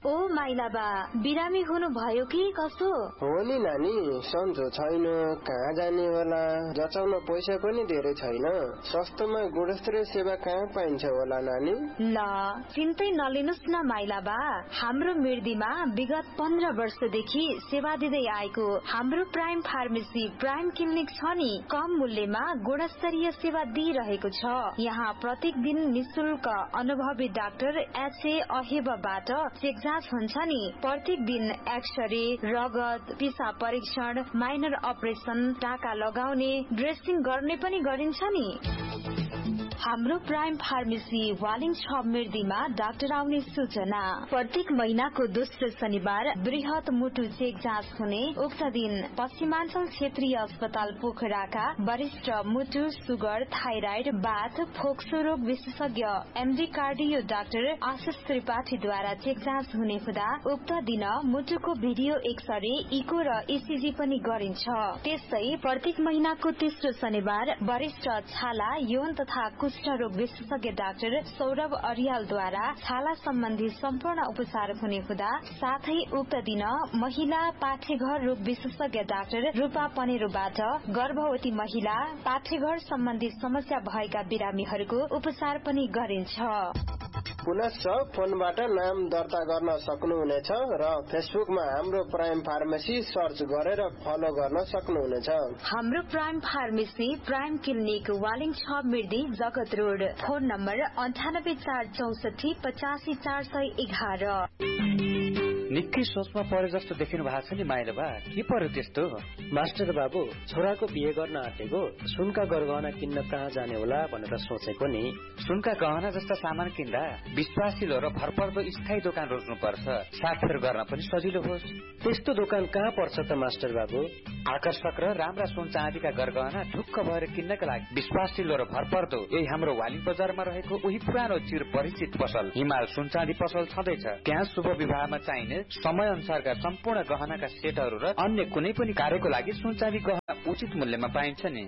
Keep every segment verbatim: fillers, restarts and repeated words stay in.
ओ माइलाबा, बिरामी हुनु भयो कि कसो? हो नि नानी, सन्चो छैन, कहाँ जाने होला, जचाउन पैसा पनि धेरै छैन। सस्तोमा गुणस्तरीय सेवा कहाँ पाइन्छ होला नानी? ल, चिन्तै नलिनुस् न माइलाबा, हाम्रो मिर्दीमा विगत पन्ध्र वर्षदेखि सेवा दिँदै आएको हाम्रो प्राइम फार्मेसी प्राइम क्लिनिक छ नि, कम मूल्यमा गुणस्तरीय सेवा दिइरहेको छ। यहाँ प्रत्येक दिन निशुल्क अनुभवी डाक्टर एच ए अहेबबाट चेक जाँच हुन्छ नि। प्रत्येक दिन एक्सरे, रगत, पिसाब परीक्षण, माइनर अपरेसन, टाका लगाउने, ड्रेसिङ गर्ने पनि गरिन्छ नि। हाम्रो प्राइम फार्मेसी वालिङ छ मिर्दीमा डाक्टर आउने सूचना। प्रत्येक महिनाको दोस्रो शनिबार बृहत मुटु चेक जाँच हुने। उक्त दिन पश्चिमाञ्चल क्षेत्रीय अस्पताल पोखराका वरिष्ठ मुटु, सुगर, थाइराइड, बाथ, फोक्सो रोग विशेषज्ञ एमडी कार्डियो डाक्टर आशिष त्रिपाठीद्वारा चेक जाँच हुने हुँदा उक्त दिन मुटुको भिडियो एक्सरे, इको र इसिजी पनि गरिन्छ। त्यस्तै प्रत्येक महिनाको तेस्रो शनिबार वरिष्ठ छाला, यौन तथा कुष्ठ रोग विशेषज्ञ डाक्टर सौरभ अरियालद्वारा छाला सम्बन्धी सम्पूर्ण उपचार हुने हुँदा साथै उक्त दिन महिला पाठेघर रोग विशेषज्ञ डाक्टर रूपा पनेरोबाट गर्भवती महिला, पाठेघर सम्बन्धी समस्या भएका बिरामीहरूको उपचार पनि गरिन्छ। पुनश्च फोनबाट नाम दर्ता गर्न सक्नुहुनेछ र फेसबुकमा हाम्रो प्राइम फार्मेसी सर्च गरेर फलो गर्न सक्नुहुनेछ। हाम्रो prime pharmacy prime clinic Waling छ मिर्दी जगत रोड। फोन नम्बर अन्ठानब्बे चार चौसठी पचासी चार सय एघार। निकै सोचमा परे जस्तो देखिनु भएको छ नि माइलाबा, के पर्यो त्यस्तो? मास्टर बाबु, छोराको बिहे गर्न आँटेको, सुनका गरगहना किन्न कहाँ जाने होला भनेर सोचेको नि। सुनका गहना जस्ता सामान किन्दा विश्वासिलो र भरपर्दो स्थायी दोकान रोज्नुपर्छ, साथफेर गर्न पनि सजिलो होस्। त्यस्तो दोकान कहाँ पर्छ त मास्टर बाबु? आकर्षक र राम्रा सुन चाँदीका गरगहना ढुक्क भएर किन्नका लागि विश्वासिलो र भरपर्दो यही हाम्रो वालिङ बजारमा रहेको उही पुरानो चिर परिचित पसल हिमाल सुन चाँदी पसल छँदैछ। त्यहाँ शुभ विवाहमा चाहिने समय अनुसारका सम्पूर्ण गहनाका सेटहरू र अन्य कुनै पनि कार्यको लागि सुन चाँदी गहना उचित मूल्यमा पाइन्छ नि।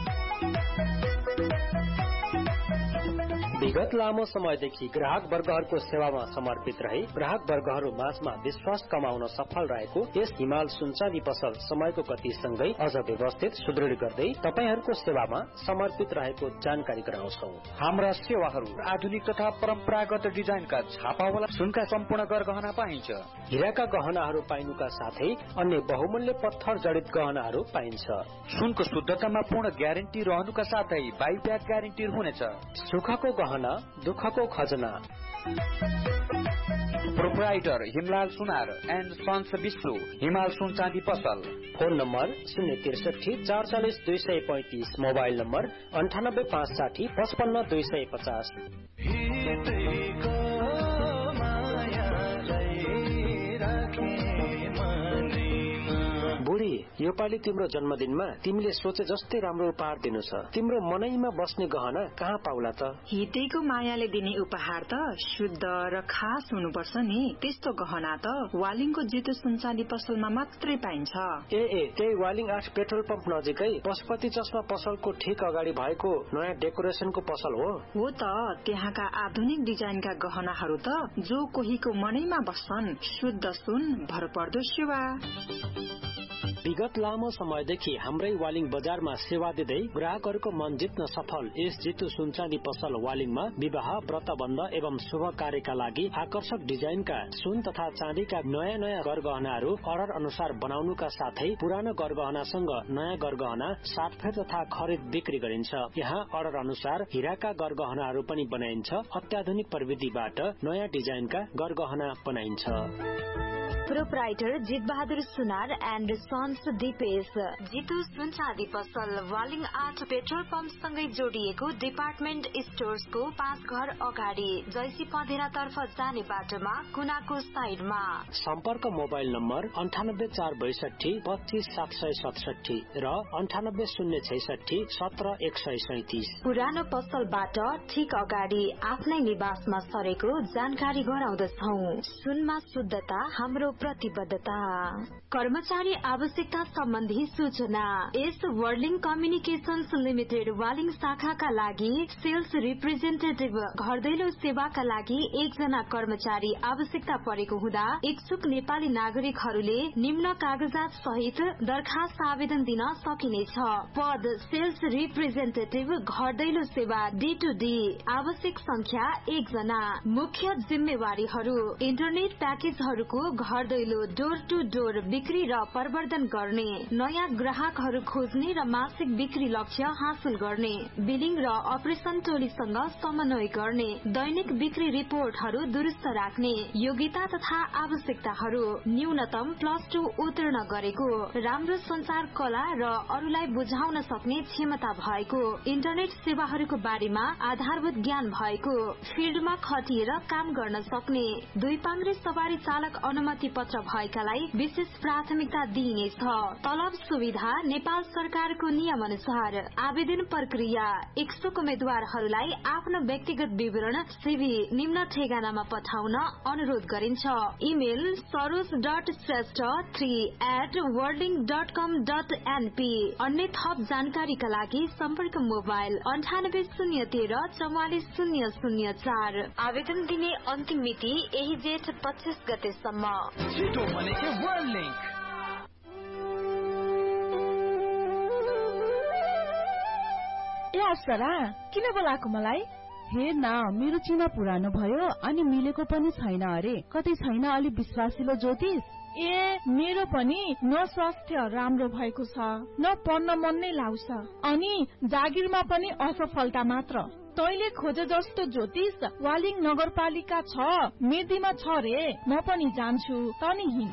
विगत लामो समयदेखि ग्राहक वर्गहरूको सेवामा समर्पित रही ग्राहक वर्गहरू माझमा विश्वास कमाउन सफल रहेको यस हिमाल सुनचाँदी पसल समयको गतिसँगै अझ व्यवस्थित सुदृढ गर्दै तपाईहरूको सेवामा समर्पित रहेको जानकारी गराउँछौ। हाम्रा सेवाहरू आधुनिक तथा परम्परागत डिजाइनका छापावाला सुनका सम्पूर्ण गरगहना पाइन्छ। हिराका गहनाहरू पाइनुका साथै अन्य बहुमूल्य पत्थर जडित गहनाहरू पाइन्छ। सुनको शुद्धतामा पूर्ण ग्यारेन्टी रहनुका साथै बाइब्याक ग्यारेन्टी हुनेछ। सुखको गहना, दुःखको खजना। Proprietor Himlal Sunar and sons Vishnu, हिमाल सुन चाँदी पसल। फोन नम्बर शून्य त्रिसठी चार चालिस दुई सय पैंतिस। मोबाइल नम्बर अन्ठानब्बे पाँच साठी पचपन्न दुई सय पचास। बुढी, यो पालि तिम्रो जन्मदिनमा तिमीले सोचे जस्तै राम्रो उपहार दिनु छ। तिम्रो मनैमा बस्ने गहना कहाँ पाउला त? हितेको मायाले दिने उपहार त शुद्ध र खास हुनुपर्छ नि। त्यस्तो गहना त वालिङको जितु सुनचाँदी पसलमा मात्रै पाइन्छ। ए ए त्यही वालिङ आठ पेट्रोल पम्प नजिकै पशुपति चस्मा पसलको ठिक अगाडि भएको नयाँ डेकोरेसनको पसल हो। हो त, त्यहाँका आधुनिक डिजाइनका गहनाहरू त जो कोहीको मनैमा बस्छन्। शुद्ध सुन, भरपर्दो सेवा। विगत लामो समयदेखि हाम्रै वालिङ बजारमा सेवा दिँदै ग्राहकहरूको मन जित्न सफल यस जितु सुनचाँदी पसल वालिङमा विवाह, व्रतबन्ध एवं शुभ कार्यका लागि आकर्षक डिजाइनका सुन तथा चाँदीका नयाँ नयाँ गरगहनाहरू अर्डर अनुसार बनाउनुका साथै पुरानो गरगहनासँग नयाँ गरगहना साटफेर तथा खरिद बिक्री गरिन्छ। यहाँ अर्डर अनुसार हिराका गरगहनाहरू पनि बनाइन्छ। अत्याधुनिक प्रविधिबाट नयाँ डिजाइनका गरगहना बनाइन्छ। प्रोप्राइटर जित बहादुर सुनार एन्ड सन्स दिपेश, जितु सुन चाँदी पसल वालिङ आठ पेट्रोल पम्प सँगै जोडिएको डिपार्टमेन्ट स्टोर्सको पाँच घर अगाडि जैसी पँधेरा तर्फ जाने बाटोमा कुनाको साइडमा। सम्पर्क मोबाइल नम्बर अन्ठानब्बे चार बैसठी पच्चीस सात सय सतसठी र अन्ठानब्बे शून्य छैसठी सत्र एक सय सैतिस। पुरानो पसलबाट ठिक अगाडि आफ्नै निवासमा सरेको जानकारी गराउँदछौ। सुनमा शुद्धता हाम्रो प्रतिबद्धता। कर्मचारी आवश्यक आवश्यकता सम्बन्धी सूचना। यस वर्लिङ कम्युनिकेशन्स लिमिटेड वालिङ शाखाका लागि सेल्स रिप्रेजेन्टेटिभ घर दैलो सेवाका लागि एकजना कर्मचारी आवश्यकता परेको हुँदा इच्छुक नेपाली नागरिकहरूले निम्न कागजात सहित दरखास्त आवेदन दिन सकिनेछ। पद सेल्स रिप्रेजेन्टेटिभ घर दैलो सेवा डी टू डी। आवश्यक संख्या एकजना। मुख्य जिम्मेवारीहरू इन्टरनेट प्याकेजहरूको घर दैलो डोर टू डोर बिक्री र प्रवर्धन गर्ने, नयाँ ग्राहकहरू खोज्ने र मासिक बिक्री लक्ष्य हासिल गर्ने, बिलिङ र अपरेसन टोलीसँग समन्वय गर्ने, दैनिक बिक्री रिपोर्टहरू दुरुस्त राख्ने। योग्यता तथा आवश्यकताहरू न्यूनतम प्लस टू उत्तीर्ण गरेको, राम्रो संचार कला र अरूलाई बुझाउन सक्ने क्षमता भएको, इन्टरनेट सेवाहरूको बारेमा आधारभूत ज्ञान भएको, फिल्डमा खटिएर काम गर्न सक्ने, दुई पाङ्ग्रे सवारी चालक अनुमति पत्र भएकालाई विशेष प्राथमिकता दिइनेछ। तलब सुविधा नेपाल सरकारको नियम अनुसार। आवेदन प्रक्रिया इच्छुक उम्मेद्वारहरूलाई आफ्नो व्यक्तिगत विवरण सीभी निम्न ठेगानामा पठाउन अनुरोध गरिन्छ। Email Saroj dot Shrestha three at वर्लिङ dot com dot NP. अन्य थप जानकारीका लागि सम्पर्क मोबाइल अन्ठानब्बे शून्य तेह्र चौवालिस शून्य शून्य चार। आवेदन दिने अन्तिम मिति यही जेठ पच्चीस गतेसम्म। ए अप्सरा, किन बोलाएको मलाई? हेर न, मेरो चिना पुरानो भयो अनि मिलेको पनि छैन अरे। कतै छैन अलि विश्वासिलो ज्योतिष? ए मेरो पनि न स्वास्थ्य राम्रो भएको छ, न पढ्न मन नै लाउँछ, अनि जागिरमा पनि असफलता मात्र। तैले खोजे जस्तो ज्योतिष वालिङ नगरपालिका छ, मेदीमा छ रे। म पनि जान्छु, तनी हिँड।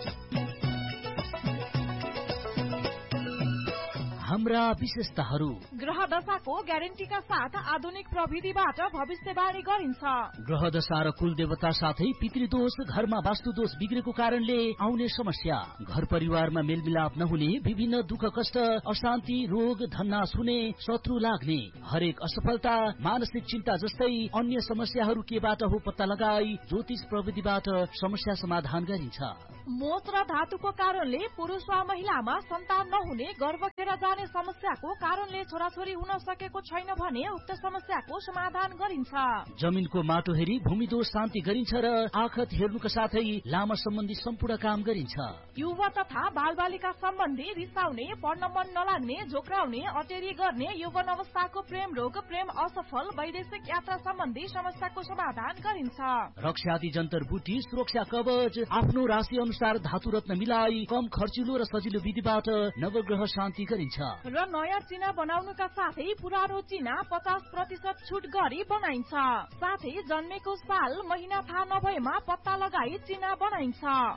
हाम्रा विशेषताहरू ग्रह दशाको ग्यारेन्टीका साथ आधुनिक प्रविधिबाट भविष्यवाणी गरिन्छ। ग्रह दशा र कुल देवता साथै पितृदोष, घरमा वास्तुदोष बिग्रेको कारणले आउने समस्या, घर परिवारमा मेलमिलाप नहुने, विभिन्न दुःख कष्ट, अशान्ति, रोग, धन्नास हुने, शत्रु लाग्ने, हरेक असफलता, मानसिक चिन्ता जस्तै अन्य समस्याहरू केबाट हो पत्ता लगाई ज्योतिष प्रविधिबाट समस्या समाधान गरिन्छ। मोच र धातुको कारणले पुरुष वा महिलामा सन्तान नहुने, गर्भ खेर जाने समस्याको कारणले छोराछोरी हुन सकेको छैन भने उक्त समस्याको समाधान गरिन्छ। जमिनको माटो हेरी भूमि दोष शान्ति गरिन्छ र आखत हेर्नुका साथै लामा सम्बन्धी सम्पूर्ण काम गरिन्छ। युवा तथा बालबालिका सम्बन्धी रिसाउने, पढ्न मन नलाग्ने, झोक्राउने, अटेरी गर्ने, यौवन अवस्थाको प्रेम रोग, प्रेम असफल, वैदेशिक यात्रा सम्बन्धी समस्याको समाधान गरिन्छ। रक्षादि जन्तर बुटी, सुरक्षा कवच, आफ्नो राशि अनुसार धातु रत्न मिलाई कम खर्चिलो र सजिलो विधिबाट नवग्रह शान्ति गरिन्छ। र नयाँ चिना बनाउनुका साथै पुरानो चिना पचास प्रतिशत छुट गरी बनाइन्छ। साथै जन्मेको साल महिना थाहा नभएमा पत्ता लगाई चिना बनाइन्छ।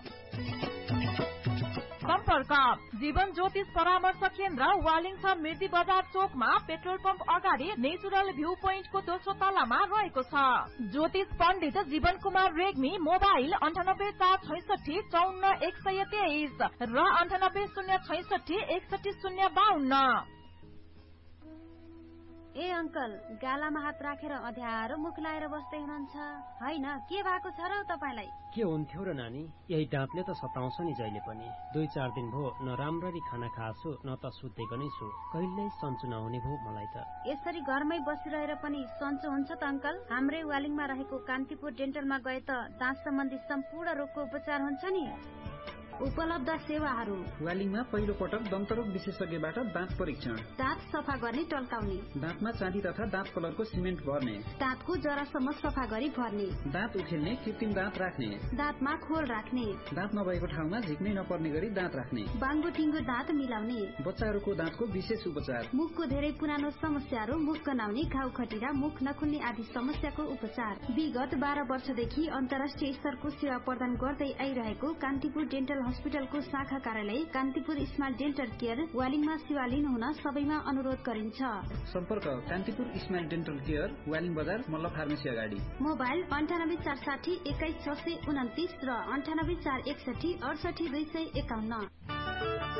सम्पर्क जीवन ज्योतिष परामर्श केन्द्र, वालिङ छ, मिर्दी बजार चोकमा, पेट्रोल पम्प अगाडि, नेचुरल भ्यू पोइन्टको दोस्रो तलामा रहेको छ। ज्योतिष पण्डित जीवन कुमार रेग्मी। मोबाइल अन्ठानब्बे चार छैसठी चौन्न एक सय तेइस र अन्ठानब्बे शून्य छैसठी एकसठी शून्य बाहन्न। ए अंकल, गालामा हात राखेर अध्यारो मुख लाएर बस्दै हुनुहुन्छ हैन? के भएको छ र तपाईलाई? के हुन्थ्यो र नानी, यही डाँटले त सताउँछ नि जहिले पनि। दुई चार दिन भो न राम्ररी खाना खाछु न त सुतेको नै छु। कहिल्यै सन्चो नहुने भो मलाई त। यसरी घरमै बसिरहेर पनि सन्चो हुन्छ त अंकल? हाम्रै वालिङमा रहेको कान्तिपुर डेन्टलमा गए त दाँत सम्बन्धी सम्पूर्ण रोगको उपचार हुन्छ नि। उपलब्ध सेवाहरू वालिङमा पहिलो पटक दन्तरोग विशेषज्ञबाट दाँत परीक्षण, दाँत सफा गर्ने टल्काउने, दाँतमा चाँदी तथा दाँत कलरको सिमेन्ट भर्ने, दाँतको जरासम्म सफा गरी भर्ने, दाँत उखेल्ने कृत्रिम दाँत राख्ने, दाँतमा खोल राख्ने, दाँत नभएको ठाउँमा झिक्नै नपर्ने गरी दाँत राख्ने, बाङ्गो ठिङ्गो दाँत मिलाउने, बच्चाहरूको दाँतको विशेष उपचार, मुखको धेरै पुरानो समस्याहरू, मुख गनाउने, घाउ खटिरा, मुख नखुल्ने आदि समस्याको उपचार। विगत बाह्र वर्षदेखि अन्तर्राष्ट्रिय स्तरको सेवा प्रदान गर्दै आइरहेको कान्तिपुर डेन्टल हस्पिटलको शाखा कार्यालय कान्तिपुर स्माइल डेन्टल केयर वालिङमा सेवा लिनुहुन सबैमा अनुरोध गरिन्छ। सम्पर्क Kantipur smile dental care, Waling बजार, मल्ल फार्मेसी अगाडि। मोबाइल अन्ठानब्बे चार साठी एक्काइस छ सय उन्तिस र अन्ठानब्बे चार एकसठी अडसठी दुई सय एकाउन्न।